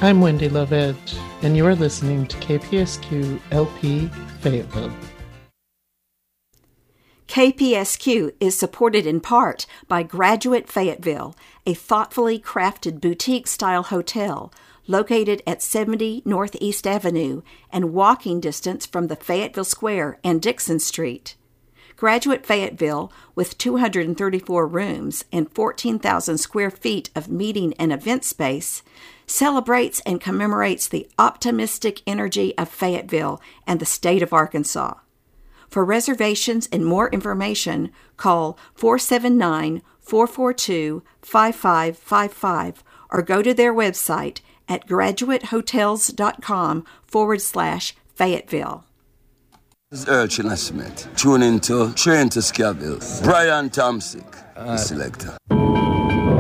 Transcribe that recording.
I'm Wendy Lovett, and you're listening to KPSQ LP Fayetteville. KPSQ is supported in part by Graduate Fayetteville, a thoughtfully crafted boutique-style hotel located at 70 Northeast Avenue and walking distance from the Fayetteville Square and Dixon Street. Graduate Fayetteville, with 234 rooms and 14,000 square feet of meeting and event space, celebrates and commemorates the optimistic energy of Fayetteville and the state of Arkansas. For reservations and more information, call 479-442-5555 or go to their website at graduatehotels.com/Fayetteville. This is Urchin Smith. Tune into Train to Scaville. Brian Tomsick, the selector.